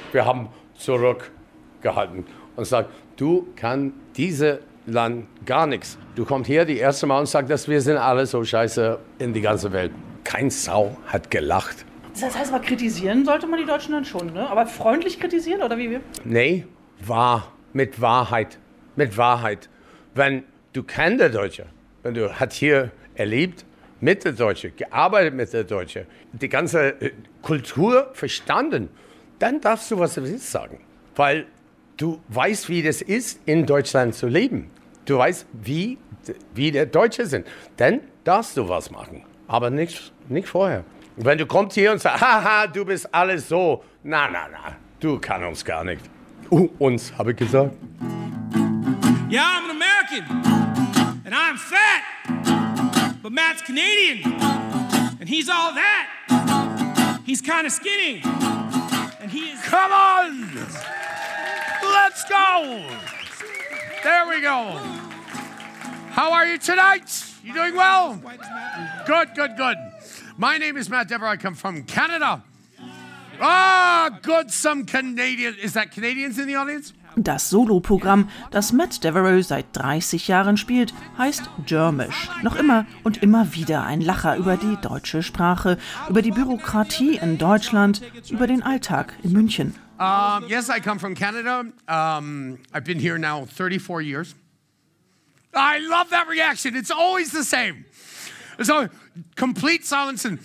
Wir haben zurückgehalten und gesagt, du kannst dieses Land gar nichts. Du kommst hier die erste Mal und sagst, dass wir sind alle so scheiße in die ganze Welt. Kein Sau hat gelacht. Das heißt aber, kritisieren sollte man die Deutschen dann schon, ne? Aber freundlich kritisieren oder wie? Nee, mit Wahrheit. Mit Wahrheit. Wenn du kennst der Deutsche, wenn du hat hier erlebt mit der Deutsche, gearbeitet mit der Deutsche, die ganze Kultur verstanden, dann darfst du was du willst sagen. Weil du weißt, wie das ist, in Deutschland zu leben. Du weißt, wie die Deutsche sind. Dann darfst du was machen, aber nicht vorher. Wenn du kommst hier und sagst, haha, du bist alles so, na, du kannst uns gar nicht. Uns, habe ich gesagt. Yeah, I'm an American, and I'm fat, but Matt's Canadian, and he's all that. He's kind of skinny, and he is... Come on! Let's go! There we go. How are you tonight? You doing well? Good. My name is Matt Dever. I come from Canada. Good, some Canadian. Is that Canadians in the audience? Das Soloprogramm, das Matt Devereaux seit 30 Jahren spielt, heißt Germish. Noch immer und immer wieder ein Lacher über die deutsche Sprache, über die Bürokratie in Deutschland, über den Alltag in München. Yes, I come from Canada. I've been here now 34 years. I love that reaction. It's always the same. So, complete silence and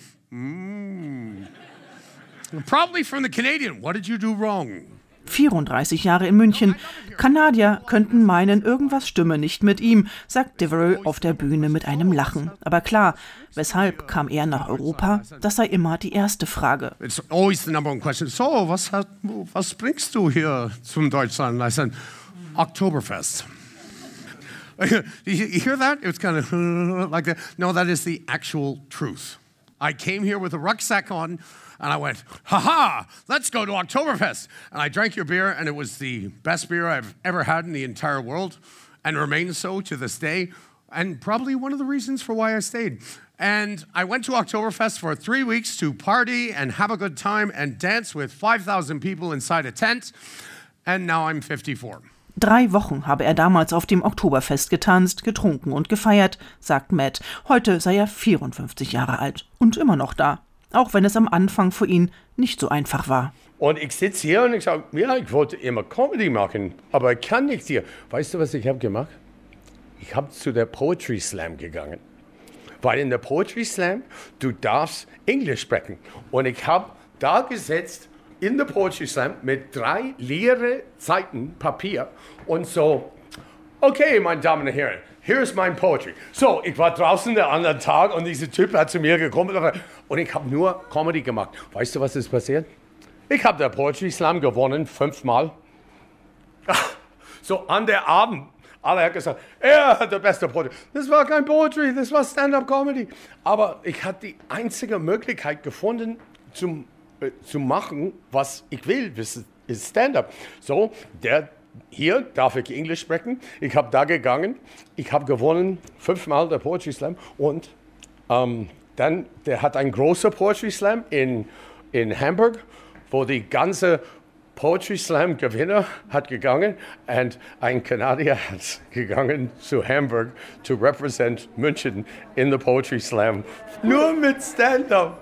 probably from the Canadian. What did you do wrong? 34 Jahre in München. Kanadier könnten meinen, irgendwas stimme nicht mit ihm, sagt Devereaux auf der Bühne mit einem Lachen. Aber klar, weshalb kam er nach Europa? Das sei immer die erste Frage. It's always the number one question. So, was bringst du hier zum Deutschland? I said, Oktoberfest. You hear that? It's kind of like that. No, that is the actual truth. I came here with a rucksack on, and I went, ha, let's go to Oktoberfest. And I drank your beer, and it was the best beer I've ever had in the entire world, and remains so to this day, and probably one of the reasons for why I stayed. And I went to Oktoberfest for 3 weeks to party and have a good time and dance with 5,000 people inside a tent, and now I'm 54. 3 Wochen habe er damals auf dem Oktoberfest getanzt, getrunken und gefeiert, sagt Matt. Heute sei er 54 Jahre alt und immer noch da. Auch wenn es am Anfang für ihn nicht so einfach war. Und ich sitze hier und ich sage, ja, ich wollte immer Comedy machen, aber ich kann nicht hier. Weißt du, was ich habe gemacht? Ich habe zu der Poetry Slam gegangen. Weil in der Poetry Slam, du darfst Englisch sprechen. Und ich habe da gesetzt in der Poetry Slam mit 3 leere Seiten Papier und so, okay, meine Damen und Herren, hier ist mein Poetry. So, ich war draußen den anderen Tag und dieser Typ hat zu mir gekommen und ich habe nur Comedy gemacht. Weißt du, was ist passiert? Ich habe der Poetry Slam gewonnen, 5-mal. So an der Abend, alle haben gesagt, er hat der beste Poetry. Das war kein Poetry, das war Stand-up-Comedy. Aber ich hatte die einzige Möglichkeit gefunden, zu machen, was ich will, das ist Stand-up. So, hier darf ich Englisch sprechen. Ich habe da gegangen, ich habe gewonnen 5-mal der Poetry Slam und dann, der hat einen großen Poetry Slam in Hamburg, wo die ganze Poetry Slam Gewinner hat gegangen und ein Kanadier hat gegangen zu Hamburg to represent München in the Poetry Slam. Nur mit Stand-up.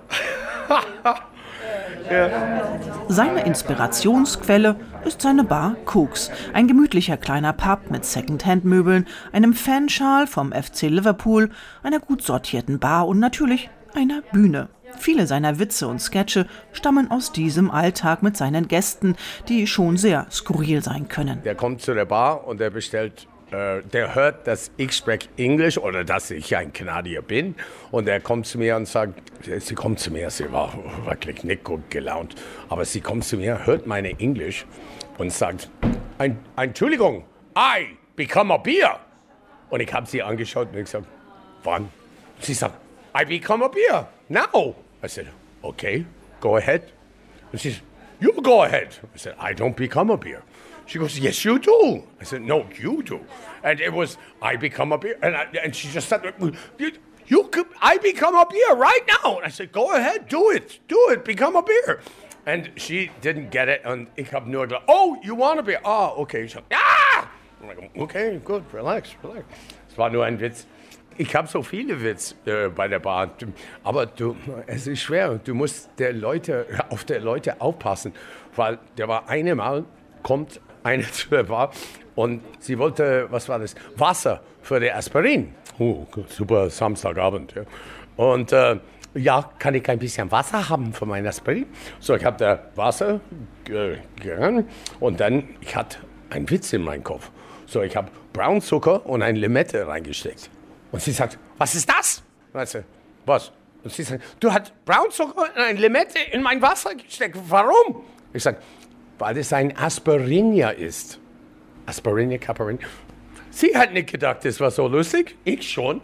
Ja. Seine Inspirationsquelle ist seine Bar Cooks, ein gemütlicher kleiner Pub mit Second-Hand-Möbeln, einem Fanschal vom FC Liverpool, einer gut sortierten Bar und natürlich einer Bühne. Viele seiner Witze und Sketche stammen aus diesem Alltag mit seinen Gästen, die schon sehr skurril sein können. Der kommt zu der Bar und der bestellt, der hört, dass ich spreche Englisch oder dass ich ein Kanadier bin. Und er kommt zu mir und sagt, sie kommt zu mir, sie war wirklich nicht gut gelaunt. Aber sie kommt zu mir, hört meine Englisch und sagt, Entschuldigung, I become a beer. Und ich habe sie angeschaut und ich gesagt, wann? Sie sagt, I become a beer now. I said, okay, go ahead. And she said, you go ahead. I said, I don't become a beer. She goes, yes, you do. I said, no, you do. And it was, I become a beer. And she just said, I become a beer right now. And I said, go ahead, do it, become a beer. And she didn't get it. Und ich habe nur gesagt, oh, you want a beer? Ah, okay. Ich hab, ja! Okay, gut, relax. Es war nur ein Witz. Ich habe so viele Witze bei der Bar. Aber es ist schwer. Du musst auf die Leute aufpassen. Weil der war einmal, kommt eine zu der Bar und sie wollte, was war das? Wasser für die Aspirin. Super Samstagabend. Ja. Und kann ich ein bisschen Wasser haben für mein Aspirin? So, ich habe da Wasser gegangen und dann, ich hatte einen Witz in meinem Kopf. So, ich habe Braunzucker und eine Limette reingesteckt. Und sie sagt, was ist das? Weißt du, was? Und sie sagt, du hast Braunzucker und eine Limette in mein Wasser gesteckt. Warum? Ich sage, weil es ein Aspirinia ist. Aspirinia, Caparin. Sie hat nicht gedacht, das war so lustig. Ich schon.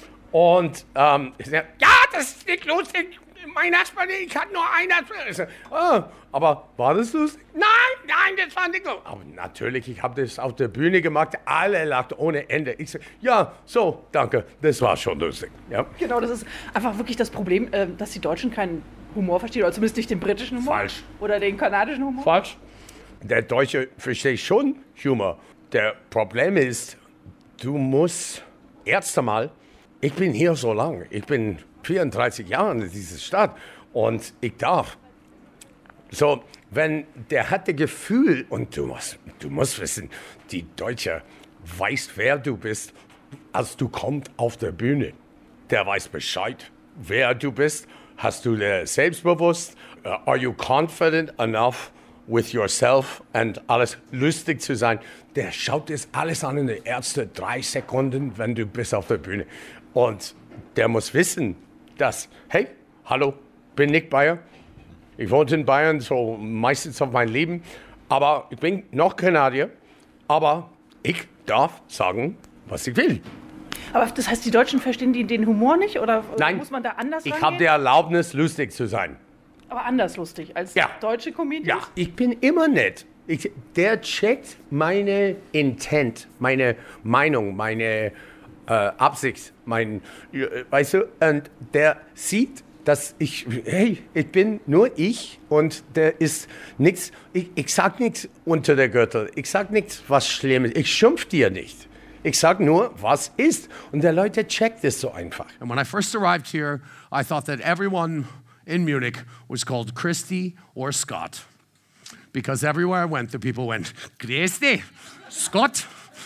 Und ich sage, ja, das ist nicht lustig. Mein Aspirin, ich hatte nur ein Aspirin. Ich sage, aber war das lustig? Nein, das war nicht lustig. Aber natürlich, ich habe das auf der Bühne gemacht. Alle lachten ohne Ende. Ich sage, ja, so, danke, das war schon lustig. Ja. Genau, das ist einfach wirklich das Problem, dass die Deutschen keinen Humor verstehen, oder zumindest nicht den britischen Humor. Falsch. Oder den kanadischen Humor. Falsch. Der Deutsche versteht schon Humor. Der Problem ist, du musst erst einmal, ich bin hier so lang, ich bin 34 Jahre in dieser Stadt und ich darf. So, wenn der hat das Gefühl, und du musst wissen, die Deutsche weiß, wer du bist, als du kommst auf der Bühne. Der weiß Bescheid, wer du bist. Hast du selbstbewusst? Are you confident enough with yourself and alles lustig zu sein? Der schaut das alles an in den ersten 3 Sekunden, wenn du bist auf der Bühne. Und der muss wissen, dass, hey, hallo, bin Nick Bayer. Ich wohne in Bayern so meistens auf mein Leben. Aber ich bin noch Kanadier. Aber ich darf sagen, was ich will. Aber das heißt, die Deutschen verstehen den Humor nicht? Oder Nein, muss man da anders rangehen? Ich habe die Erlaubnis, lustig zu sein. Aber anders lustig als deutsche Comedians? Ja, ich bin immer nett. Der checkt meine Intent, meine Meinung, meine Absicht, weißt du, und der sieht, dass ich bin nur ich und der ist nichts, ich sag nichts unter der Gürtel, ich sag nichts, was Schlimmes, ich schimpf dir nicht. Ich sag nur, was ist. Und der Leute checkt es so einfach. And when I first arrived here, I thought that everyone in Munich was called Christy or Scott. Because everywhere I went, the people went, Christy, Scott,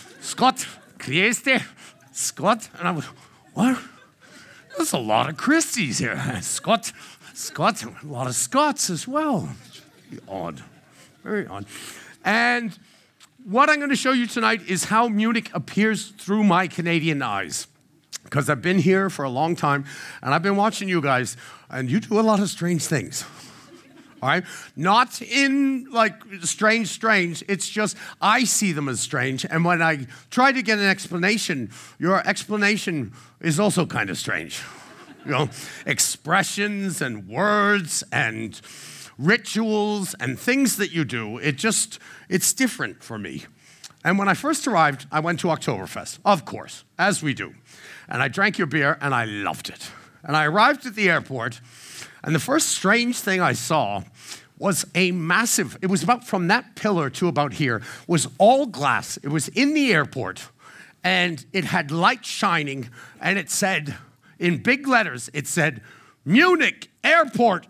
Christy, Scott. And I was, what? There's a lot of Christies here. Scott, a lot of Scots as well. Odd, very odd. And what I'm going to show you tonight is how Munich appears through my Canadian eyes. Because I've been here for a long time, and I've been watching you guys, and you do a lot of strange things. All right? Not in, like, strange. It's just I see them as strange, and when I try to get an explanation, your explanation is also kind of strange. You know, expressions and words and rituals and things that you do, it's different for me. And when I first arrived, I went to Oktoberfest, of course, as we do. And I drank your beer, and I loved it. And I arrived at the airport, and the first strange thing I saw was it was about from that pillar to about here, was all glass. It was in the airport, and it had light shining, and it said, in big letters, it said, Munich Airport,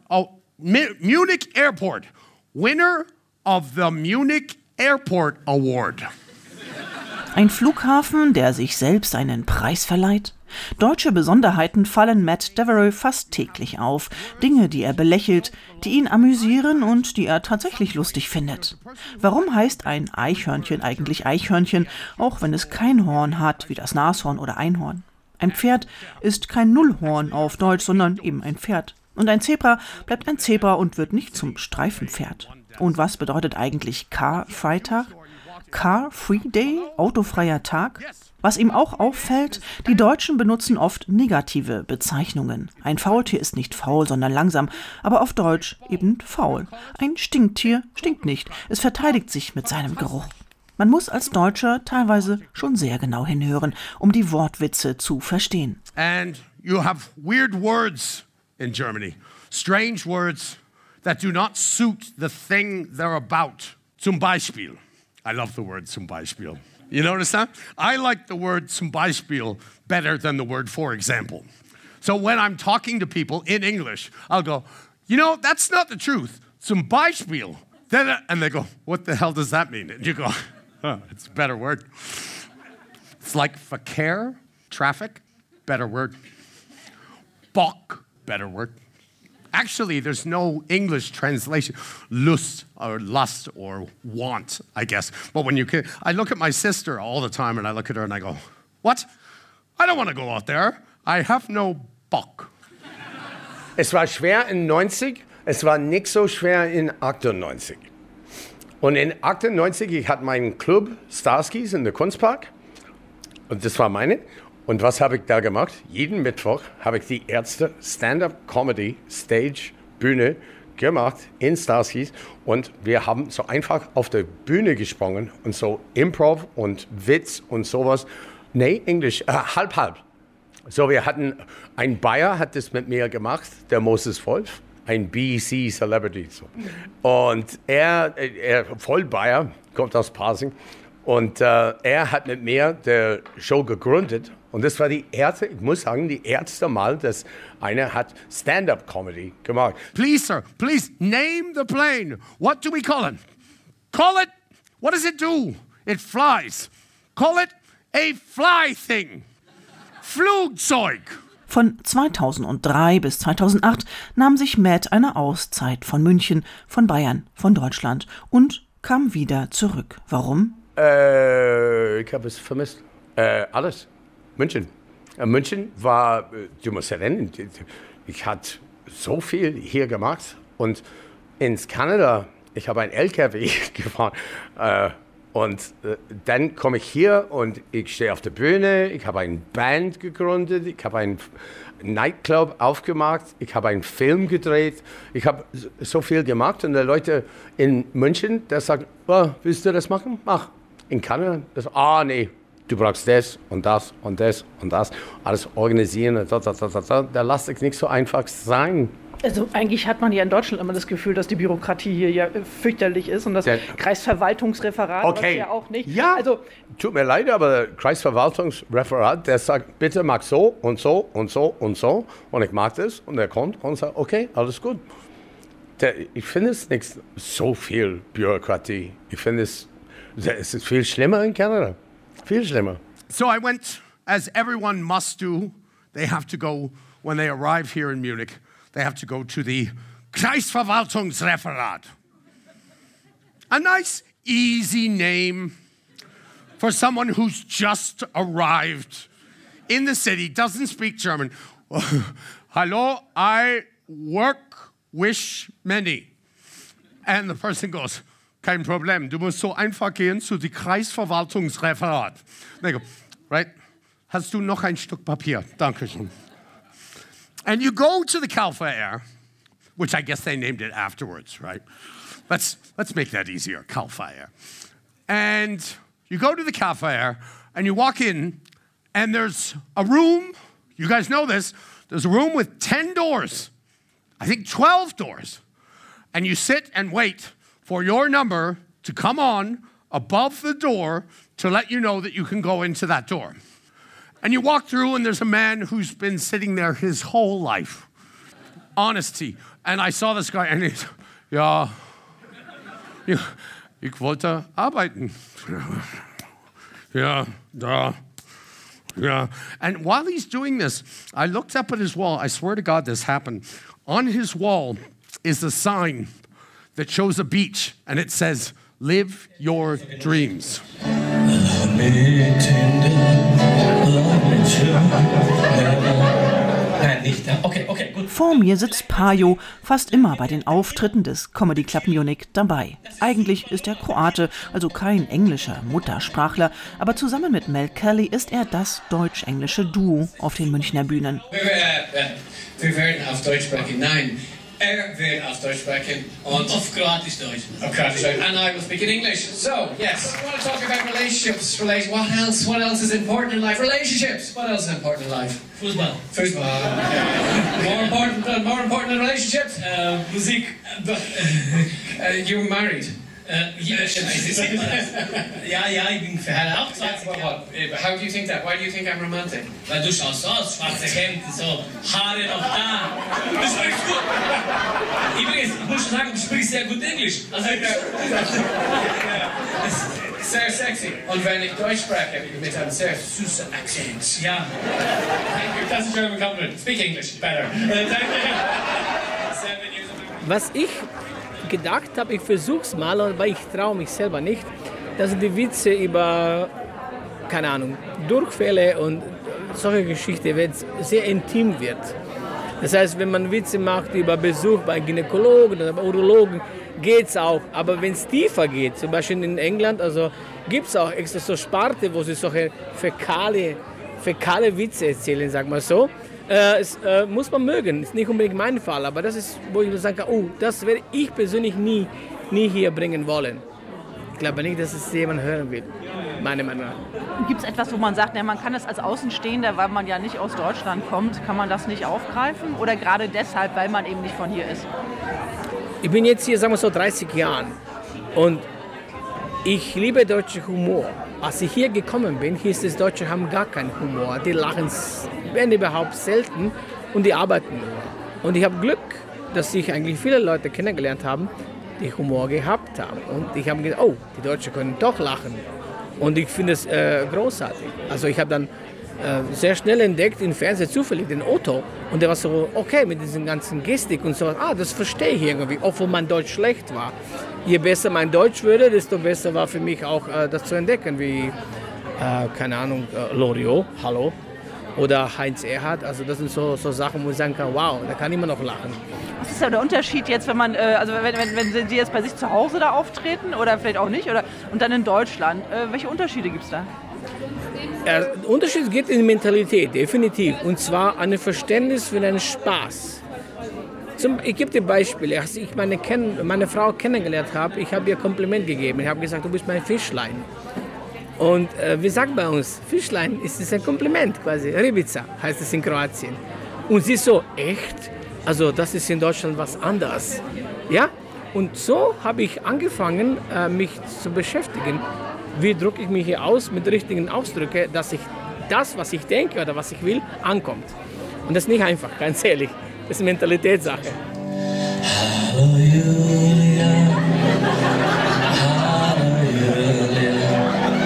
winner of the Munich Airport Award. Ein Flughafen, der sich selbst einen Preis verleiht? Deutsche Besonderheiten fallen Matt Devereaux fast täglich auf. Dinge, die er belächelt, die ihn amüsieren und die er tatsächlich lustig findet. Warum heißt ein Eichhörnchen eigentlich Eichhörnchen, auch wenn es kein Horn hat, wie das Nashorn oder Einhorn? Ein Pferd ist kein Nullhorn auf Deutsch, sondern eben ein Pferd. Und ein Zebra bleibt ein Zebra und wird nicht zum Streifenpferd. Und was bedeutet eigentlich Car-Freitag? Car-Free Day, autofreier Tag? Was ihm auch auffällt, die Deutschen benutzen oft negative Bezeichnungen. Ein Faultier ist nicht faul, sondern langsam, aber auf Deutsch eben faul. Ein Stinktier stinkt nicht, es verteidigt sich mit seinem Geruch. Man muss als Deutscher teilweise schon sehr genau hinhören, um die Wortwitze zu verstehen. And you have weird words in Germany, strange words, that do not suit the thing they're about. Zum Beispiel. I love the word zum Beispiel. You notice that? I like the word zum Beispiel better than the word for example. So when I'm talking to people in English, I'll go, you know, that's not the truth. Zum Beispiel. And they go, what the hell does that mean? And you go, oh, it's a better word. It's like Verkehr, traffic, better word. Bock, better word. Actually, there's no English translation. Lust or lust or want, I guess. But when I look at my sister all the time and I look at her and I go, what? I don't want to go out there. I have no Bock. Es war schwer in 90, es war nicht so schwer in 98. Und in 98, ich hatte meinen Club Starskis in der Kunstpark. Und das war meine. Und was habe ich da gemacht? Jeden Mittwoch habe ich die erste Stand-up-Comedy-Stage-Bühne gemacht in Starskis. Und wir haben so einfach auf der Bühne gesprungen und so Improv und Witz und sowas. Nee, Englisch, halb. So, wir hatten, ein Bayer hat das mit mir gemacht, der Moses Wolf, ein BEC-Celebrity. So. Und er voll Bayer, kommt aus Pasing. Und er hat mit mir die Show gegründet. Und das war ich muss sagen, die erste Mal, dass einer hat Stand-up-Comedy gemacht. Please, sir, please, name the plane. What do we call it? Call it, what does it do? It flies. Call it a fly thing. Flugzeug. Von 2003 bis 2008 nahm sich Matt eine Auszeit von München, von Bayern, von Deutschland und kam wieder zurück. Warum? Ich habe es vermisst. Alles. München. München war, du musst erinnern, ich hatte so viel hier gemacht. Und ins Kanada, ich habe ein LKW gefahren. Und dann komme ich hier und ich stehe auf der Bühne. Ich habe eine Band gegründet. Ich habe einen Nightclub aufgemacht. Ich habe einen Film gedreht. Ich habe so viel gemacht. Und die Leute in München, der sagen, oh, willst du das machen? Mach. In Kanada, nee. Du brauchst das und das und das und das. Alles organisieren. Da lass ich nicht so einfach sein. Also eigentlich hat man ja in Deutschland immer das Gefühl, dass die Bürokratie hier ja fürchterlich ist und das Kreisverwaltungsreferat, okay. Was ja auch nicht. Ja, also, tut mir leid, aber Kreisverwaltungsreferat, der sagt, bitte mach so und so und so und so. Und ich mag das und er kommt und sagt, okay, alles gut. Ich finde es nicht so viel Bürokratie. Ich finde es ist viel schlimmer in Kanada. Viel schlimmer. So I went, as everyone must do, they have to go, when they arrive here in Munich, they have to go to the Kreisverwaltungsreferat. A nice, easy name for someone who's just arrived in the city, doesn't speak German. Hello, I wish many. And the person goes, kein Problem, du musst so einfach gehen zu die Kreisverwaltungsreferat. They go, right? Hast du noch ein Stück Papier? Dankeschön. And you go to the Kalfair, which I guess they named it afterwards, right? Let's make that easier, Kalfair. And you go to the Kalfair, and you walk in, and there's a room, you guys know this, there's a room with 10 doors, I think 12 doors. And you sit and wait for your number to come on above the door to let you know that you can go into that door. And you walk through and there's a man who's been sitting there his whole life. Honesty. And I saw this guy and he's, ja, ich wollte arbeiten. Ja, da. Yeah. And while he's doing this, I looked up at his wall. I swear to God this happened. On his wall is a sign that shows a beach, and it says, live your dreams. Okay, gut. Vor mir sitzt Pajo, fast immer bei den Auftritten des Comedy Club Munich dabei. Eigentlich ist er Kroate, also kein englischer Muttersprachler, aber zusammen mit Mel Kelly ist er das deutsch-englische Duo auf den Münchner Bühnen. Wir werden auf Deutsch sprechen. Nein, Wird auf Deutsch sprechen und auf Kroatisch Deutsch. Auf Kroatisch Deutsch. And I will speak in English. So, yes, I want to talk about relationships. What else is important in life? Relationships. What else is important in life? Fußball. More important than relationships? Musik. You're married. Ja, ich bin verheiratet, auch 20 Jahre. How do you think that? Why do you think I'm romantic? Weil du schaust so aus, schwarze Hemd, so, Haare noch da. Du sprichst gut. Übrigens, ich muss schon sagen, du sprichst sehr gut Englisch. Also, sehr sexy. Und wenn ich Deutsch spreche, mit einem sehr süßen Akzent. Ja. That's a German compliment. Speak English better. Was ich gedacht habe, ich versuche es mal, aber ich traue mich selber nicht, dass die Witze über, keine Ahnung, Durchfälle und solche Geschichten sehr intim wird. Das heißt, wenn man Witze macht über Besuch bei Gynäkologen oder bei Urologen, geht es auch. Aber wenn es tiefer geht, zum Beispiel in England, also gibt es auch extra so Sparte, wo sie solche fäkale Witze erzählen, sagen wir so. Muss man mögen, ist nicht unbedingt mein Fall, aber das ist, wo ich sagen kann, oh, das werde ich persönlich nie hier bringen wollen. Ich glaube nicht, dass es jemand hören will, meine Meinung nach. Gibt es etwas, wo man sagt, man kann es als Außenstehender, weil man ja nicht aus Deutschland kommt, kann man das nicht aufgreifen? Oder gerade deshalb, weil man eben nicht von hier ist? Ich bin jetzt hier, sagen wir so, 30 Jahren und ich liebe deutschen Humor. Als ich hier gekommen bin, hieß es, Deutsche haben gar keinen Humor. Die lachen, wenn überhaupt, selten und die arbeiten nur. Und ich habe Glück, dass ich eigentlich viele Leute kennengelernt habe, die Humor gehabt haben. Und ich habe gedacht, oh, die Deutschen können doch lachen. Und ich finde es großartig. Also ich habe dann sehr schnell entdeckt im Fernsehen zufällig den Otto. Und der war so, okay, mit diesen ganzen Gestik und so. Das verstehe ich irgendwie, obwohl mein Deutsch schlecht war. Je besser mein Deutsch würde, desto besser war für mich auch das zu entdecken, wie, keine Ahnung, Loriot, hallo, oder Heinz Erhardt. Also das sind so Sachen, wo ich sagen kann, wow, da kann ich immer noch lachen. Was ist ja der Unterschied jetzt, wenn man, wenn Sie jetzt bei sich zu Hause da auftreten oder vielleicht auch nicht, und dann in Deutschland? Welche Unterschiede gibt es da? Der Unterschied geht in die Mentalität, definitiv. Und zwar ein Verständnis für den Spaß. Ich gebe dir Beispiele. Als ich meine Frau kennengelernt habe, ich habe ihr Kompliment gegeben. Ich habe gesagt, du bist mein Fischlein. Und wir sagen bei uns, Fischlein ist ein Kompliment quasi. Ribica heißt es in Kroatien. Und sie so, echt? Also das ist in Deutschland was anderes. Ja? Und so habe ich angefangen, mich zu beschäftigen. Wie drücke ich mich hier aus mit richtigen Ausdrücken, dass ich das, was ich denke oder was ich will, ankommt. Und das ist nicht einfach, ganz ehrlich. Das ist eine Mentalitätssache. Hallo Julia. Hallo Julia.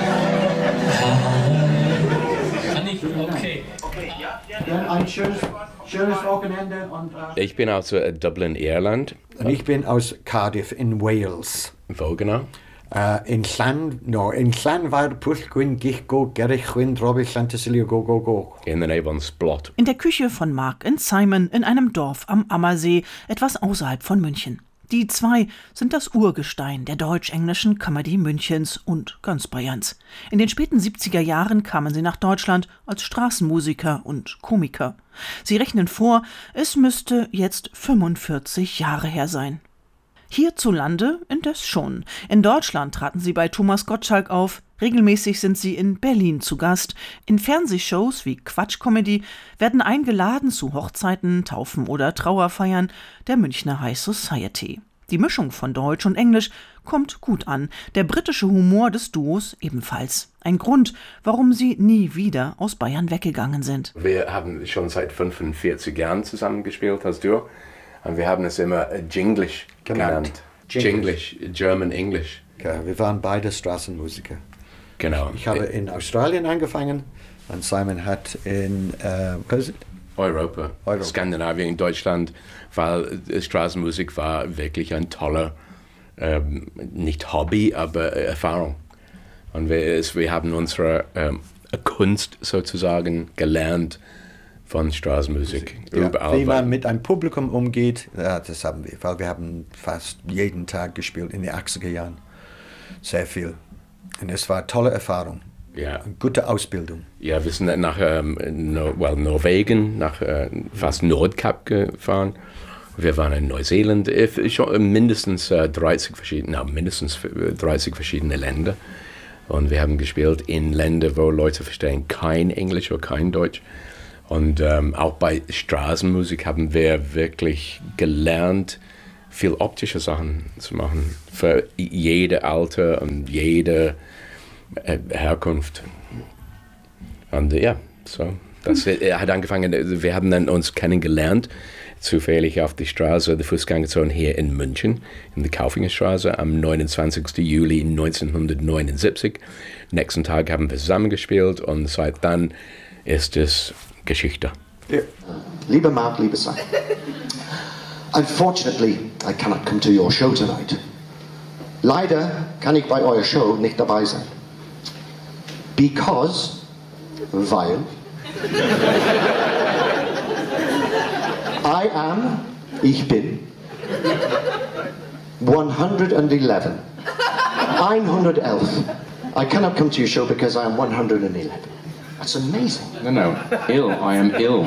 Hallo. Okay. Ein schönes Wochenende. Und, ich bin aus Dublin, Irland. Und ich bin aus Cardiff in Wales. Wo genau? In Llan war Pwllgwyn, Gichgo, Gerichwyn, Robi, Llantysilio, go. In the nähe von Splot. In der Küche von Mark und Simon in einem Dorf am Ammersee, etwas außerhalb von München. Die zwei sind das Urgestein der deutsch-englischen Comedy Münchens und ganz Bayerns. In den späten 70er Jahren kamen sie nach Deutschland als Straßenmusiker und Komiker. Sie rechnen vor, es müsste jetzt 45 Jahre her sein. Hierzulande indes schon. In Deutschland traten sie bei Thomas Gottschalk auf. Regelmäßig sind sie in Berlin zu Gast. In Fernsehshows wie Quatsch-Comedy werden eingeladen zu Hochzeiten, Taufen oder Trauerfeiern der Münchner High Society. Die Mischung von Deutsch und Englisch kommt gut an. Der britische Humor des Duos ebenfalls. Ein Grund, warum sie nie wieder aus Bayern weggegangen sind. Wir haben schon seit 45 Jahren zusammengespielt als Duo. Und wir haben es immer Jinglish genannt. Jinglish, German English. Ja, wir waren beide Straßenmusiker. Genau. Ich habe in Australien angefangen und Simon hat in Europa, Skandinavien, Deutschland, weil Straßenmusik war wirklich ein toller, nicht Hobby, aber Erfahrung. Und wir haben unsere Kunst sozusagen gelernt von Straßenmusik. Ja, wie man mit einem Publikum umgeht, ja, das haben wir, weil wir haben fast jeden Tag gespielt in den 80er Jahren. Sehr viel. Und es war eine tolle Erfahrung. Ja. Eine gute Ausbildung. Ja, wir sind nach Norwegen, nach fast Nordkap gefahren Wir waren in Neuseeland, schon mindestens 30 verschiedene Länder. Und wir haben gespielt in Ländern, wo Leute verstehen kein Englisch oder kein Deutsch. Und auch bei Straßenmusik haben wir wirklich gelernt, viel optische Sachen zu machen für jede Alter und jede Herkunft. Und ja, so. Das hat angefangen, wir haben dann uns kennengelernt, zufällig auf die Straße, die Fußgängerzone hier in München, in der Kaufingerstraße, am 29. Juli 1979. Nächsten Tag haben wir zusammengespielt und seit dann ist es Geschichte. Yeah. Lieber Mark, lieber Simon, unfortunately, I cannot come to your show tonight. Leider kann ich bei eurer Show nicht dabei sein. Weil ich bin 111. 111. I cannot come to your show because I am 111. That's amazing. No, ill. I am ill.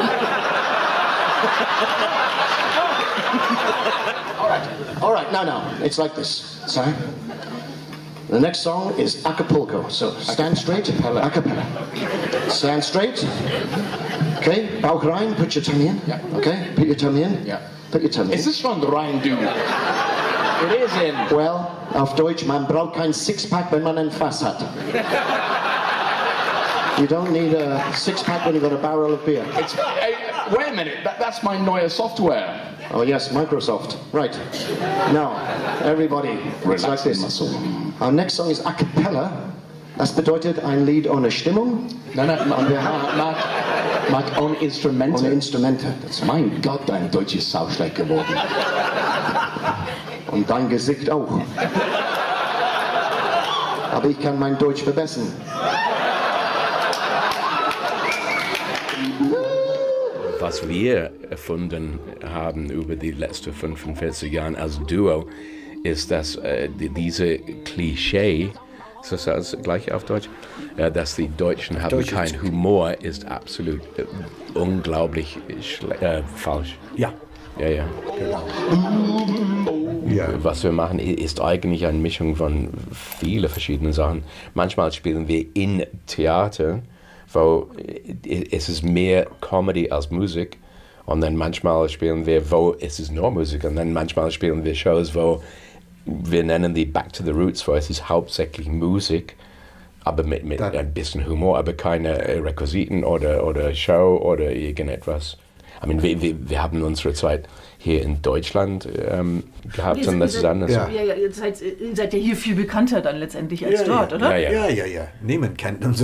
All right, no. It's like this. Sorry. The next song is Acapulco. So stand straight. A cappella. Stand straight. Okay, Bauch rein, put your tummy in. Yeah. Okay, put your tummy in. Yeah. Put your tummy in. Is this from the Rhein, dude? It is in. Well, auf Deutsch, man braucht kein Sixpack, wenn man ein Fass hat. You don't need a six-pack when you've got a barrel of beer. Wait a minute, that's my neue Software. Oh yes, Microsoft. Right. Now, everybody, it's like this. Our next song is A Cappella. Das bedeutet ein Lied ohne Stimmung. Nein, ohne Instrumente. Ohne Instrumente. Mein Gott, dein Deutsch ist sauschlecht geworden. Und dein Gesicht auch. Aber ich kann mein Deutsch verbessern. Was wir erfunden haben über die letzten 45 Jahre als Duo, ist, dass diese Klischee, ist das gleich auf Deutsch, dass die Deutschen haben keinen Humor, ist absolut unglaublich falsch. Ja. Ja. Genau. Ja. Was wir machen, ist eigentlich eine Mischung von vielen verschiedenen Sachen. Manchmal spielen wir in Theater, wo es ist mehr Comedy als Musik. Und dann manchmal spielen wir, wo es ist nur Musik. Und dann manchmal spielen wir Shows, wo wir nennen die Back to the Roots, wo es ist hauptsächlich Musik, aber mit ein bisschen Humor, aber keine Requisiten oder Show oder irgendetwas. I mean, wir haben unsere Zeit hier in Deutschland gehabt und das ist anders. Ja, ihr seid ja hier viel bekannter dann letztendlich als dort, oder? Ja. Niemand kennt uns so.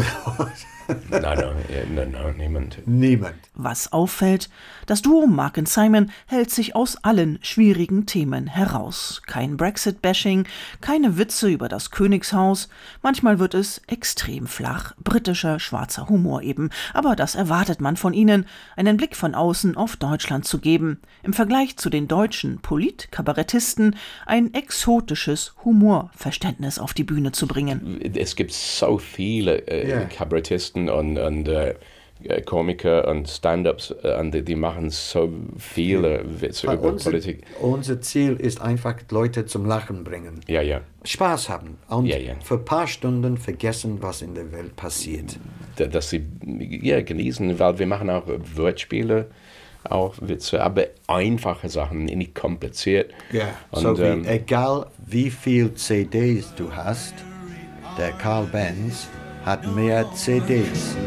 Nein, niemand. Was auffällt, das Duo Mark und Simon hält sich aus allen schwierigen Themen heraus. Kein Brexit-Bashing, keine Witze über das Königshaus. Manchmal wird es extrem flach, britischer, schwarzer Humor eben. Aber das erwartet man von ihnen, einen Blick von außen auf Deutschland zu geben. Im Vergleich zu den deutschen Polit-Kabarettisten ein exotisches Humorverständnis auf die Bühne zu bringen. Es gibt so viele Kabarettisten und Komiker und Stand-ups, die machen so viele Witze über Politik. Unser Ziel ist einfach, Leute zum Lachen bringen. Ja. Spaß haben und für ein paar Stunden vergessen, was in der Welt passiert. Dass sie genießen, weil wir machen auch Wortspiele, auch Witze, aber einfache Sachen, nicht kompliziert. Ja, so wie, egal wie viel CDs du hast, der Carl Benz hat mehr CDs.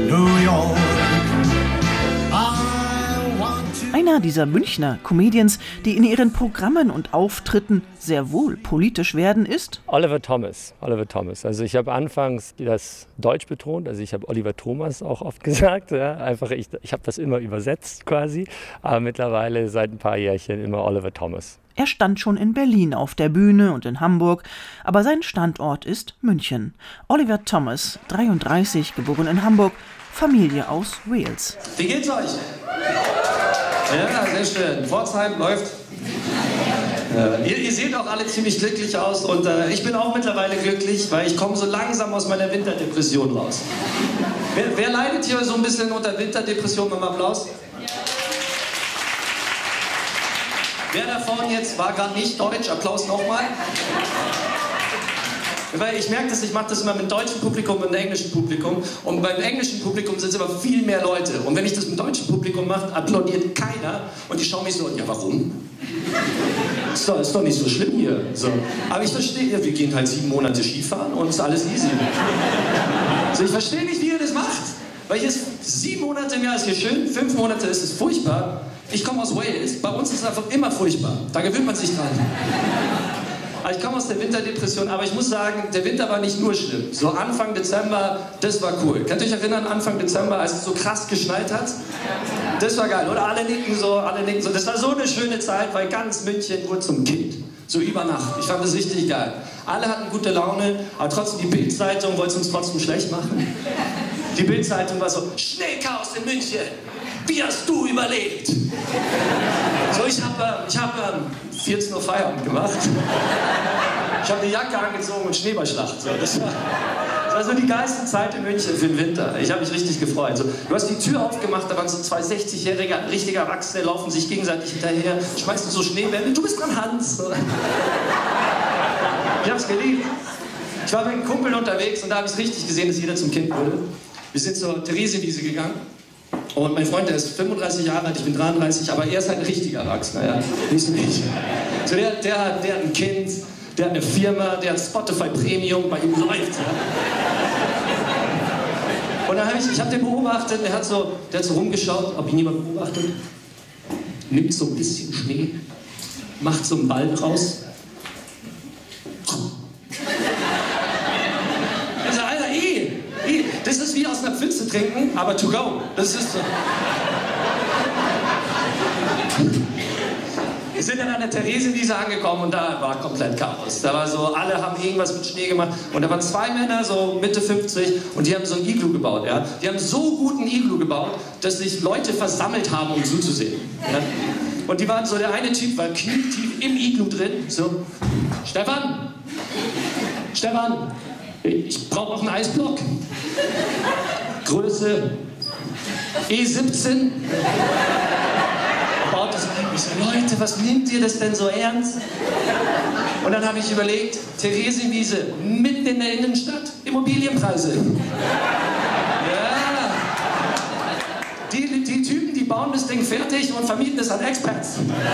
Einer dieser Münchner Comedians, die in ihren Programmen und Auftritten sehr wohl politisch werden, ist Oliver Thomas. Also ich habe anfangs das Deutsch betont, also ich habe Oliver Thomas auch oft gesagt. Ja. Einfach ich habe das immer übersetzt quasi, aber mittlerweile seit ein paar Jährchen immer Oliver Thomas. Er stand schon in Berlin auf der Bühne und in Hamburg, aber sein Standort ist München. Oliver Thomas, 33, geboren in Hamburg, Familie aus Wales. Wie geht's euch? Ja, sehr schön. Pforzheim läuft. Ihr seht auch alle ziemlich glücklich aus und ich bin auch mittlerweile glücklich, weil ich komme so langsam aus meiner Winterdepression raus. Wer leidet hier so ein bisschen unter Winterdepression beim Applaus? Wer davon jetzt war gerade nicht deutsch? Applaus nochmal. Weil ich merke das, ich mache das immer mit dem deutschen Publikum und dem englischen Publikum. Und beim englischen Publikum sind es immer viel mehr Leute. Und wenn ich das mit dem deutschen Publikum mache, applaudiert keiner. Und die schauen mich so, ja warum? Ist doch nicht so schlimm hier. So. Aber ich verstehe, ja, wir gehen halt 7 Monate Skifahren und ist alles easy. So, ich verstehe nicht, wie ihr das macht. Weil hier ist 7 Monate im Jahr ist hier schön, 5 Monate ist es furchtbar. Ich komme aus Wales, bei uns ist es einfach immer furchtbar. Da gewöhnt man sich dran. Also ich komme aus der Winterdepression, aber ich muss sagen, der Winter war nicht nur schlimm. So Anfang Dezember, das war cool. Könnt ihr euch erinnern, Anfang Dezember, als es so krass geschneit hat? Das war geil, oder? Alle nicken so. Das war so eine schöne Zeit, weil ganz München wurde zum Kind. So über Nacht. Ich fand das richtig geil. Alle hatten gute Laune, aber trotzdem die Bild-Zeitung wollte es uns trotzdem schlecht machen. Die Bild-Zeitung war so, Schneechaos in München. Wie hast du überlebt? So, ich hab 14 Uhr Feierabend gemacht. Ich habe eine Jacke angezogen und Schneeballschlacht. So, das war so die geilste Zeit in München für den Winter. Ich habe mich richtig gefreut. So, du hast die Tür aufgemacht, da waren so 2 60-Jährige, richtige Erwachsene, laufen sich gegenseitig hinterher, schmeißen so Schneebälle. Du bist dran, Hans. So. Ich hab's geliebt. Ich war mit einem Kumpel unterwegs und da habe ich richtig gesehen, dass jeder zum Kind wurde. Wir sind zur Theresienwiese gegangen. Und mein Freund, der ist 35 Jahre alt, ich bin 33, aber er ist halt ein richtiger Erwachsener, ja. Nicht so ich. So der hat ein Kind, der hat eine Firma, der hat Spotify Premium, bei ihm läuft. Ja. Und dann ich hab den beobachtet, der hat so rumgeschaut, ob ihn jemand beobachtet. Nimmt so ein bisschen Schnee, macht so einen Ball raus. Also, Alter, das ist wie aus einer Pfütze trinken, aber to go. Das ist so. Wir sind dann an der Theresienwiese angekommen und da war komplett Chaos. Da war so, alle haben irgendwas mit Schnee gemacht und da waren 2 Männer, so Mitte 50 und die haben so ein Iglu gebaut. Ja? Die haben so guten Iglu gebaut, dass sich Leute versammelt haben, um zuzusehen. Ja? Und die waren so, der eine Typ war knietief im Iglu drin, so, Stefan, ich brauche noch einen Eisblock. Größe E17. Baut das ein. Ich so, Leute, was nimmt ihr das denn so ernst? Und dann habe ich überlegt, Theresienwiese, mitten in der Innenstadt, Immobilienpreise. Ja. Die Typen, die bauen das Ding fertig und vermieten es an Expats.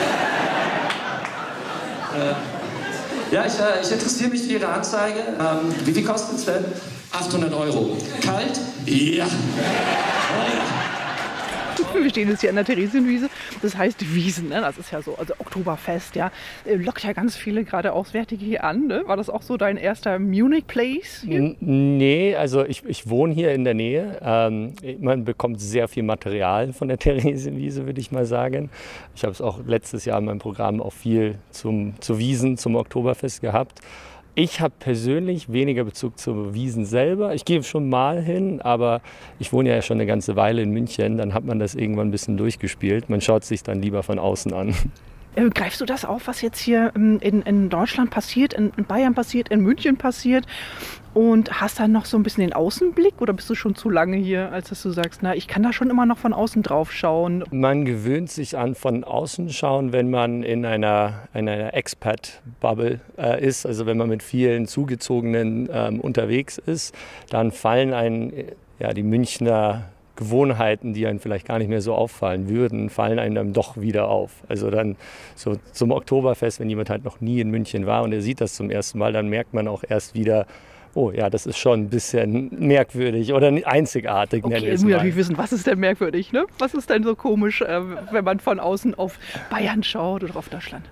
Ja, ich interessiere mich für Ihre Anzeige. Wie viel kostet es denn? 800 €. Kalt? Ja. Oh, ja. Wir stehen jetzt hier an der Theresienwiese. Das heißt Wiesen, ne? Das ist ja so, also Oktoberfest, ja. Lockt ja ganz viele gerade Auswärtige hier an, ne? War das auch so dein erster Munich-Place hier? Nee, also ich wohne hier in der Nähe. Man bekommt sehr viel Material von der Theresienwiese, würde ich mal sagen. Ich habe es auch letztes Jahr in meinem Programm auch viel zu Wiesen, zum Oktoberfest gehabt. Ich habe persönlich weniger Bezug zur Wiesn selber. Ich gehe schon mal hin, aber ich wohne ja schon eine ganze Weile in München. Dann hat man das irgendwann ein bisschen durchgespielt. Man schaut sich dann lieber von außen an. Greifst du das auf, was jetzt hier in Deutschland passiert, in Bayern passiert, in München passiert? Und hast da noch so ein bisschen den Außenblick oder bist du schon zu lange hier, als dass du sagst, na, ich kann da schon immer noch von außen drauf schauen? Man gewöhnt sich an von außen schauen, wenn man in einer Expat-Bubble ist, also wenn man mit vielen Zugezogenen unterwegs ist, dann fallen einem die Münchner Gewohnheiten, die einem vielleicht gar nicht mehr so auffallen würden, fallen einem dann doch wieder auf. Also dann so zum Oktoberfest, wenn jemand halt noch nie in München war und er sieht das zum ersten Mal, dann merkt man auch erst wieder, oh ja, das ist schon ein bisschen merkwürdig oder einzigartig. Okay, jetzt muss ich natürlich wissen, was ist denn merkwürdig, ne? Was ist denn so komisch, wenn man von außen auf Bayern schaut oder auf Deutschland?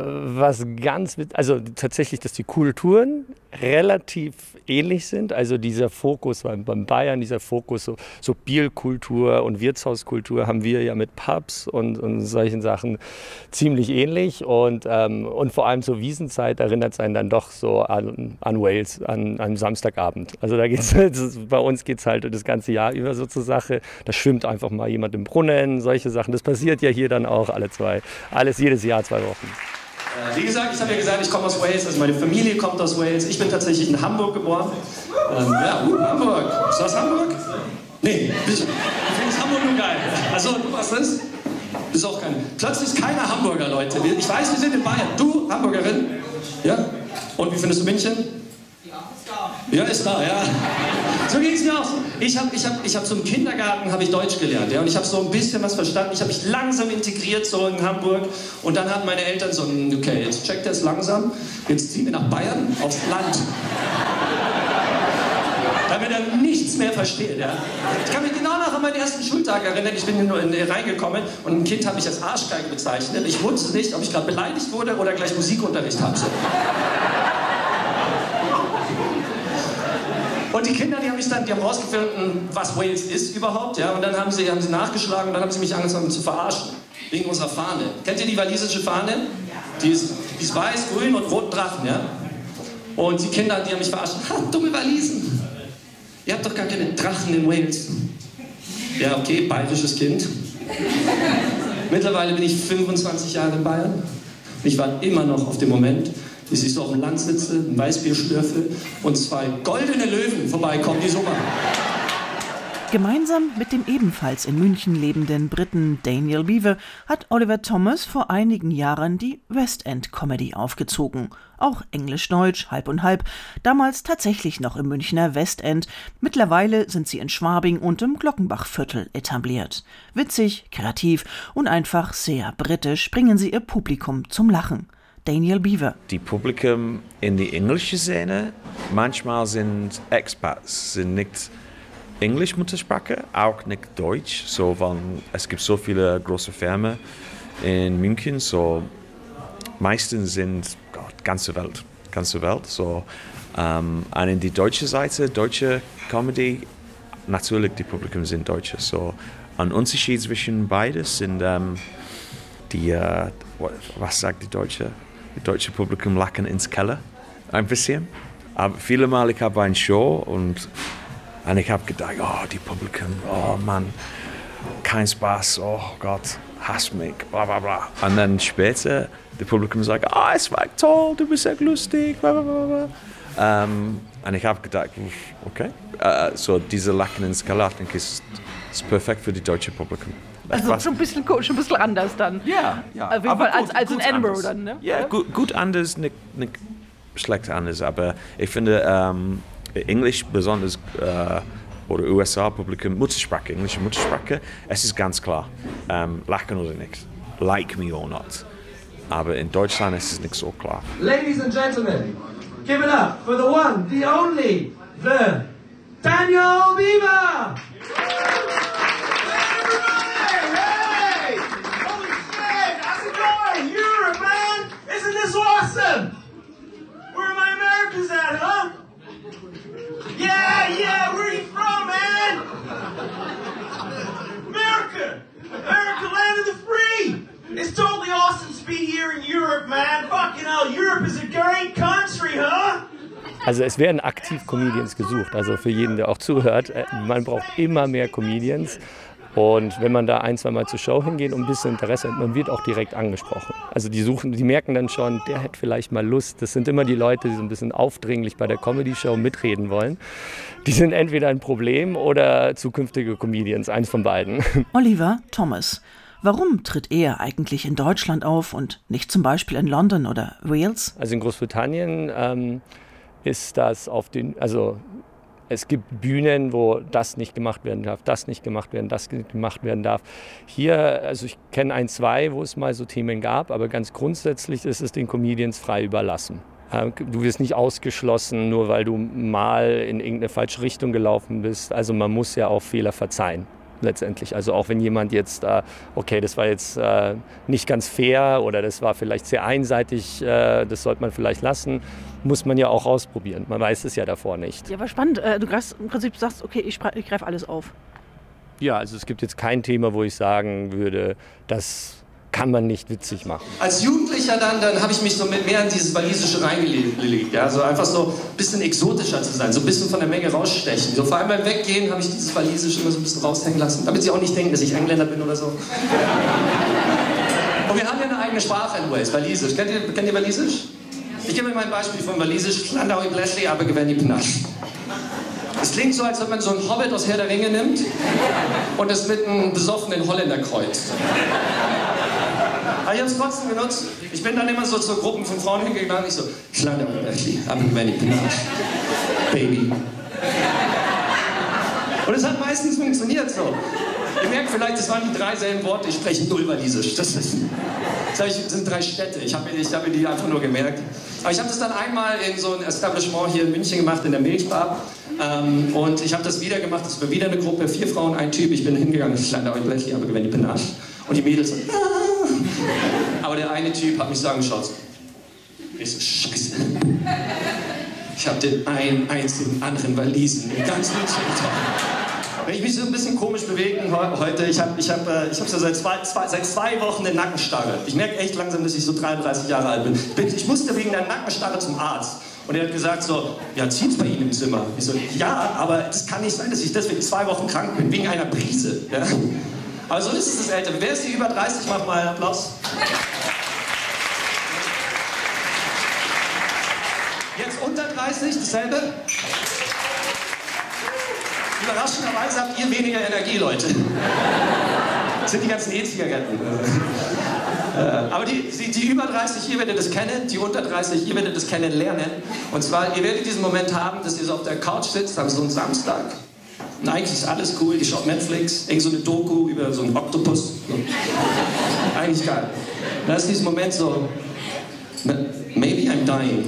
Also tatsächlich, dass die Kulturen relativ ähnlich sind. Also dieser Fokus beim Bayern, dieser Fokus so Bierkultur und Wirtshauskultur haben wir ja mit Pubs und solchen Sachen ziemlich ähnlich. Und vor allem zur Wiesenzeit erinnert es einen dann doch so an Wales, an Samstagabend. Also bei uns geht es halt das ganze Jahr über so zur Sache. Da schwimmt einfach mal jemand im Brunnen, solche Sachen. Das passiert ja hier dann auch jedes Jahr 2 Wochen. Wie gesagt, ich habe ja gesagt, ich komme aus Wales, also meine Familie kommt aus Wales. Ich bin tatsächlich in Hamburg geboren. Hamburg. Ist das Hamburg? Nee, ich finde Hamburg nur geil. Also, du warst es? Ist auch kein. Plötzlich ist keiner Hamburger, Leute. Ich weiß, wir sind in Bayern. Du, Hamburgerin? Ja? Und wie findest du München? Ja, ist da, ja. So ging es mir auch. Ich hab zum Kindergarten habe ich Deutsch gelernt, ja, und ich habe so ein bisschen was verstanden. Ich habe mich langsam integriert so in Hamburg und dann hatten meine Eltern so, okay, jetzt checkt das langsam, jetzt ziehen wir nach Bayern aufs Land. Damit er nichts mehr versteht, ja. Ich kann mich genau noch an meinen ersten Schultag erinnern. Ich bin nur reingekommen und ein Kind hat mich als Arschgeige bezeichnet. Ich wusste nicht, ob ich gerade beleidigt wurde oder gleich Musikunterricht hatte. Und die Kinder, die haben rausgefunden, was Wales ist überhaupt, ja. Und dann haben sie nachgeschlagen und dann haben sie mich angefangen zu verarschen. Wegen unserer Fahne. Kennt ihr die walisische Fahne? Die ist weiß, grün und roten Drachen, ja. Und die Kinder, die haben mich verarscht. Ha, dumme Walisen. Ihr habt doch gar keine Drachen in Wales. Ja, okay, bayerisches Kind. Mittlerweile bin ich 25 Jahre in Bayern. Und ich warte immer noch auf den Moment, bis ich so auf dem Land sitze, ein Weißbier schlürfe und 2 goldene Löwen vorbeikommen, die Sommer. Gemeinsam mit dem ebenfalls in München lebenden Briten Daniel Beaver hat Oliver Thomas vor einigen Jahren die West End Comedy aufgezogen. Auch Englisch-Deutsch, halb und halb. Damals tatsächlich noch im Münchner West End. Mittlerweile sind sie in Schwabing und im Glockenbachviertel etabliert. Witzig, kreativ und einfach sehr britisch bringen sie ihr Publikum zum Lachen. Daniel Beaver. Die Publikum in die englische Szene, manchmal sind Expats, sind nicht Englisch-Muttersprache, auch nicht Deutsch, so, weil es gibt so viele große Firmen in München, so meistens sind ganze Welt, so und die deutsche Seite, deutsche Comedy, natürlich die Publikum sind Deutsche, so ein Unterschied zwischen beides sind was sagt die deutsche Publikum lachen ins Keller, ein bisschen, aber viele Mal ich habe eine Show und ich habe gedacht, oh, die Publikum, oh Mann, kein Spaß, oh Gott, hass mich, bla bla bla. Und dann später, das Publikum sagt, oh, es war toll, du bist echt lustig, bla bla bla. Und ich habe gedacht, okay, so diese Lachen in Skala, denke ich, ist perfekt für die deutsche Publikum. Also schon ein bisschen anders dann. Ja. Auf jeden Fall als in Edinburgh dann, ne? Ja, gut anders, nicht schlecht anders, aber ich finde, Englisch besonders oder USA-Publikum, Muttersprache, englische Muttersprache, es ist ganz klar, lachen oder nicht, like me or not. Aber in Deutschland ist es nicht so klar. Ladies and gentlemen, give it up for the one, the only, the Daniel Beaver! Hey! Holy shit! How's it going? Europe, man! Isn't this awesome? Where are my Americans at, huh? Yeah, where are you from, man? America! America, land of the free! It's totally awesome to be here in Europe, man. Fucking hell, Europe is a great country, huh? Also es werden aktiv Comedians gesucht, also für jeden, der auch zuhört. Man braucht immer mehr Comedians. Und wenn man da 1-2 Mal zur Show hingeht und ein bisschen Interesse hat, man wird auch direkt angesprochen. Also die merken dann schon, der hätte vielleicht mal Lust. Das sind immer die Leute, die so ein bisschen aufdringlich bei der Comedy-Show mitreden wollen. Die sind entweder ein Problem oder zukünftige Comedians, eins von beiden. Oliver Thomas. Warum tritt er eigentlich in Deutschland auf und nicht zum Beispiel in London oder Wales? Also in Großbritannien ist das es gibt Bühnen, wo das nicht gemacht werden darf, das nicht gemacht werden, das nicht gemacht werden darf. Hier, also ich kenne 1, 2, wo es mal so Themen gab, aber ganz grundsätzlich ist es den Comedians frei überlassen. Du wirst nicht ausgeschlossen, nur weil du mal in irgendeine falsche Richtung gelaufen bist. Also man muss ja auch Fehler verzeihen. Letztendlich. Also auch wenn jemand jetzt, okay, das war jetzt nicht ganz fair oder das war vielleicht sehr einseitig, das sollte man vielleicht lassen, muss man ja auch ausprobieren. Man weiß es ja davor nicht. Ja, aber spannend. Du im Prinzip sagst, okay, ich greife alles auf. Ja, also es gibt jetzt kein Thema, wo ich sagen würde, das kann man nicht witzig machen. Als Jugendlicher dann habe ich mich so mehr in dieses Walisische reingelegt. Ja? So einfach so ein bisschen exotischer zu sein, so ein bisschen von der Menge rausstechen. So vor allem beim Weggehen habe ich dieses Walisische immer so ein bisschen raushängen lassen, damit sie auch nicht denken, dass ich Engländer bin oder so. Und wir haben ja eine eigene Sprache in Wales, Walisisch. Kennt ihr Walisisch? Ich gebe euch mal ein Beispiel von Walisisch. Landau i Bleschli, aber gewinn die Pnasch. Es klingt so, als ob man so einen Hobbit aus Herr der Ringe nimmt und es mit einem besoffenen Holländer kreuzt. Aber ich habe es trotzdem genutzt. Ich bin dann immer so zu Gruppen von Frauen hingegangen und ich so, kleiner Berkeley, abgewende Penage, Baby. Und es hat meistens funktioniert so. Ihr merkt vielleicht, das waren die 3 selben Worte, ich spreche null walisisch. Das sind 3 Städte, ich habe mir die einfach nur gemerkt. Aber ich habe das dann einmal in so ein Establishment hier in München gemacht, in der Milchbar. Und ich habe das wieder gemacht, das war wieder eine Gruppe, 4 Frauen, 1 Typ. Ich bin hingegangen, ich lande euch gleich, aber gewinne die Penage. Und die Mädels so, aber der eine Typ hat mich so angeschaut. Ich so, Scheiße. Ich habe den einen einzigen anderen Walisen im ganzen München. Wenn ich mich so ein bisschen komisch bewege heute, ich hab so seit 2 Wochen eine Nackenstarre. Ich merke echt langsam, dass ich so 33 Jahre alt bin. Ich musste wegen der Nackenstarre zum Arzt. Und er hat gesagt so, ja, zieht's bei Ihnen im Zimmer? Ich so, ja, aber das kann nicht sein, dass ich deswegen 2 Wochen krank bin, wegen einer Brise. Ja? Aber so ist es das Ältere. Wer ist hier über 30? Macht mal einen Applaus. Jetzt unter 30, dasselbe. Überraschenderweise habt ihr weniger Energie, Leute. Das sind die ganzen E-Zigaretten. Aber die über 30, ihr werdet das kennen, die unter 30, ihr werdet das kennenlernen. Und zwar, ihr werdet diesen Moment haben, dass ihr so auf der Couch sitzt, am so einen Samstag. Und eigentlich ist alles cool, ihr schaut Netflix, irgend so eine Doku über so einen Oktopus. So. Eigentlich geil. Da ist dieser Moment so, maybe I'm dying.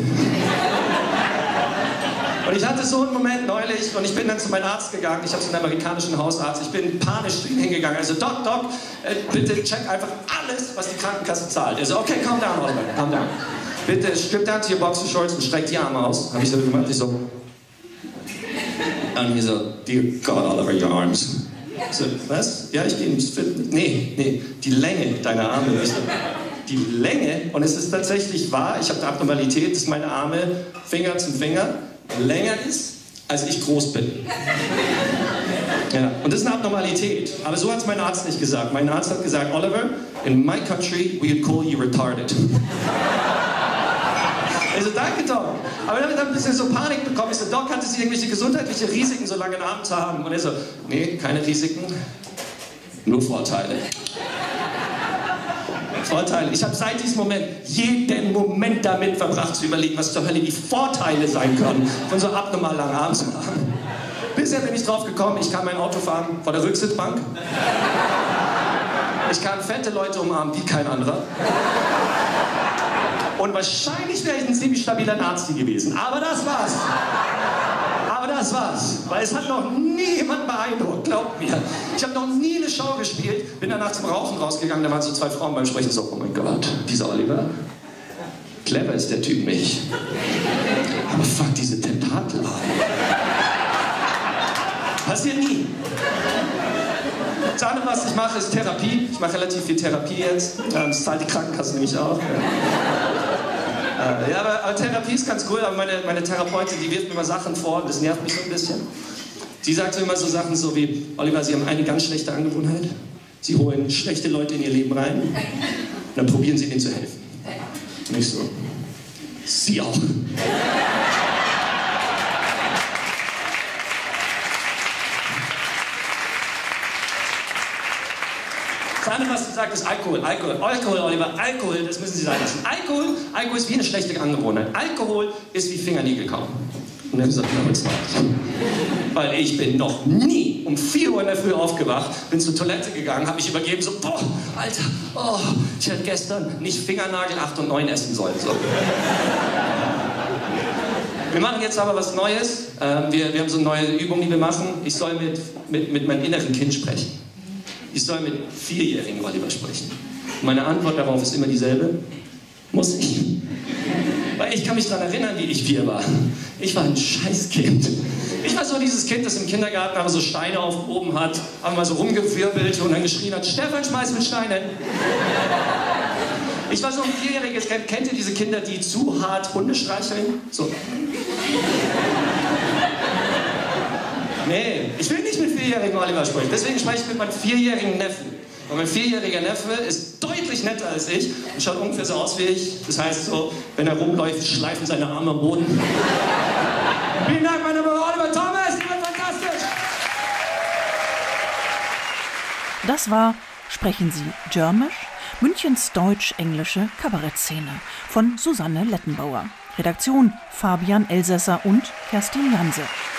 Und ich hatte so einen Moment neulich und ich bin dann zu meinem Arzt gegangen, ich habe so einen amerikanischen Hausarzt, ich bin panisch zu ihm hingegangen, also Doc, bitte check einfach alles, was die Krankenkasse zahlt. Er so, okay, calm down, Oliver, calm down. Bitte strip down to your boxer shorts und streck die Arme aus. Habe ich so gemacht, ich so. Und hier so, dear God, Oliver, your arms. So, was? Ja, ich gehe ins Fitness. Nee, die Länge deiner Arme. Ich so, die Länge, und es ist tatsächlich wahr, ich habe eine Abnormalität, dass meine Arme Finger zum Finger länger ist, als ich groß bin. Ja, und das ist eine Abnormalität. Aber so hat es mein Arzt nicht gesagt. Mein Arzt hat gesagt, Oliver, in my country, we would call you retarded. Ich so, danke, Doc. Aber dann habe ich ein bisschen so Panik bekommen. Ich so, Doc, hatte Sie irgendwelche gesundheitliche Risiken, so lange einen Arm zu haben? Und er so, nee, keine Risiken, nur Vorteile. Vorteile. Ich habe seit diesem Moment jeden Moment damit verbracht zu überlegen, was zur Hölle die Vorteile sein können, von so abnormal langen Armen zu haben. Bisher bin ich drauf gekommen, ich kann mein Auto fahren vor der Rücksitzbank. Ich kann fette Leute umarmen wie kein anderer. Und wahrscheinlich wäre ich ein ziemlich stabiler Nazi gewesen. Aber das war's. Weil es hat noch nie jemand beeindruckt, glaubt mir. Ich habe noch nie eine Show gespielt, bin danach zum Rauchen rausgegangen, da waren so 2 Frauen beim Sprechen, so, oh mein Gott, dieser Oliver, clever ist der Typ nicht. Aber fuck, diese Tentakel. Passiert nie. Das andere, was ich mache, ist Therapie. Ich mache relativ viel Therapie jetzt. Das zahlt die Krankenkasse nämlich auch. Ja, aber Therapie ist ganz cool, aber meine Therapeutin, die wirft mir immer Sachen vor, das nervt mich so ein bisschen. Die sagt immer so Sachen so wie, Oliver, Sie haben eine ganz schlechte Angewohnheit. Sie holen schlechte Leute in Ihr Leben rein und dann probieren Sie denen zu helfen. Und ich so, Sie auch. Das andere, was sie sagt, ist Alkohol, Oliver, Alkohol, das müssen Sie sein lassen. Alkohol ist wie eine schlechte Angewohnheit. Alkohol ist wie Fingernägel kauen. Und dann sagt er, jetzt weil ich bin noch nie um 4 Uhr in der Früh aufgewacht, bin zur Toilette gegangen, habe mich übergeben, so, boah, Alter, oh, ich hätte gestern nicht Fingernagel 8 und 9 essen sollen. So. Wir machen jetzt aber was Neues. Wir haben so eine neue Übung, die wir machen. Ich soll mit meinem inneren Kind sprechen. Ich soll mit 4-jährigen Oliver sprechen. Meine Antwort darauf ist immer dieselbe. Muss ich. Weil ich kann mich daran erinnern, wie ich 4 war. Ich war ein Scheißkind. Ich war so dieses Kind, das im Kindergarten aber so Steine aufgehoben hat, einmal so rumgewirbelt und dann geschrien hat, Stefan, schmeiß mit Steinen. Ich war so ein 4-jähriges Kind. Kennt ihr diese Kinder, die zu hart Hunde streicheln? So. Nee, ich will nicht mit 4-jährigen Oliver sprechen. Deswegen spreche ich mit meinem 4-jährigen Neffen. Und mein 4-jähriger Neffe ist deutlich netter als ich und schaut ungefähr so aus wie ich. Das heißt so, wenn er rumläuft, schleifen seine Arme am Boden. Vielen Dank, mein Name ist Oliver Thomas. Ihr seid fantastisch. Das war Sprechen Sie Germisch Münchens deutsch-englische Kabarettszene von Susanne Lettenbauer. Redaktion Fabian Elsässer und Kerstin Janse.